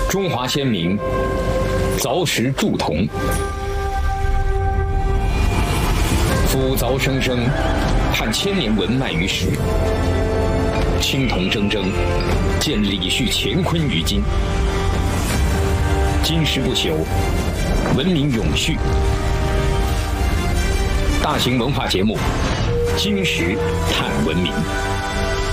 中华先民凿石铸铜，夫凿生生，探千年文脉于史。青铜铮铮，见李旭乾坤于今。今时不朽，文明永续。大型文化节目《今时探文明》。